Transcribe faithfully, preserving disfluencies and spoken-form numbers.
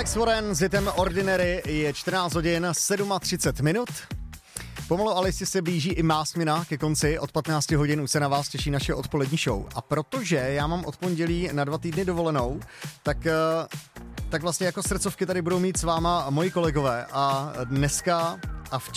Alex Warren s hitem Ordinary, je čtrnáct hodin třicet sedm minut. Pomalu ale se blíží i má směna ke konci, od patnácti hodin už se na vás těší naše odpolední show. A protože já mám od pondělí na dva týdny dovolenou, tak, tak vlastně jako srdcovky tady budou mít s váma moji kolegové a dneska a včera